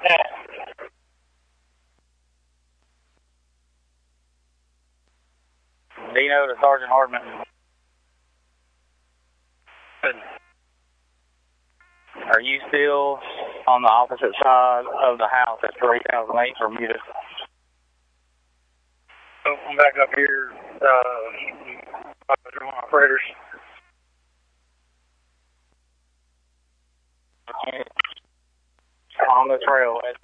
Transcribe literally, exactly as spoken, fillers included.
Yeah. Dino to Sergeant Hardman. Good. Are you still on the opposite side of the house at three thousand eight Bermuda? Oh, I'm back up here. Uh, drone operators. On the trail at